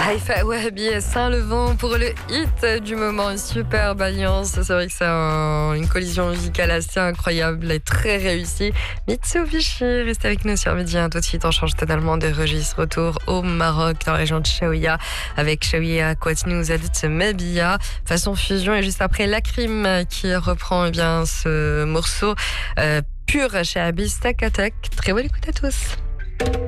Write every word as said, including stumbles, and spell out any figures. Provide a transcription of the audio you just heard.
Haïfa Wahabi et Saint-Levant pour le hit du moment. Une superbe alliance. C'est vrai que c'est un- une collision musicale assez incroyable et très réussie. Mitsubishi, reste avec nous sur Midi. Tout de suite, on change totalement de registre. Retour au Maroc, dans la région de Chaouia, avec Chaouia Kwatnou Zadit Mabia, façon fusion. Et juste après, Lacrim qui reprend eh bien, ce morceau euh, pur chez Abyss Tac Attack. Très bonne écoute à tous.